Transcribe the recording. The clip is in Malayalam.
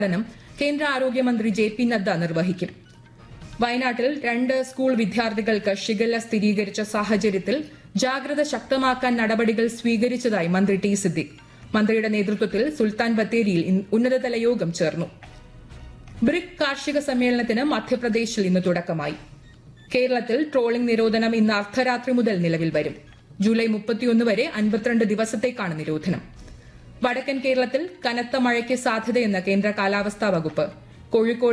ഉദ്ഘാടനം കേന്ദ്ര ആരോഗ്യമന്ത്രി ജെ.പി. നദ്ദ നിർവഹിക്കും. വയനാട്ടിൽ 2 സ്കൂൾ വിദ്യാർത്ഥികൾക്ക് ഷിഗല്ല സ്ഥിരീകരിച്ച സാഹചര്യത്തിൽ ജാഗ്രത ശക്തമാക്കാൻ നടപടികൾ സ്വീകരിച്ചതായി മന്ത്രി ടി സിദ്ദിഖ്. മന്ത്രിയുടെ നേതൃത്വത്തിൽ സുൽത്താൻ ബത്തേരിയിൽ ഉന്നതതല യോഗം ചേർന്നു. ബ്രിക് കാർഷിക സമ്മേളനത്തിന് മധ്യപ്രദേശിൽ ഇന്ന് തുടക്കമായി. കേരളത്തിൽ ട്രോളിംഗ് നിരോധനം ഇന്ന് അർദ്ധരാത്രി മുതൽ നിലവിൽ വരും. ജൂലൈ 31 വരെ 52 ദിവസത്തേക്കാണ് നിരോധനം. വടക്കൻ കേരളത്തിൽ കനത്ത മഴയ്ക്ക് സാധ്യതയെന്ന് കേന്ദ്ര കാലാവസ്ഥാ വകുപ്പ്. കോഴിക്കോട്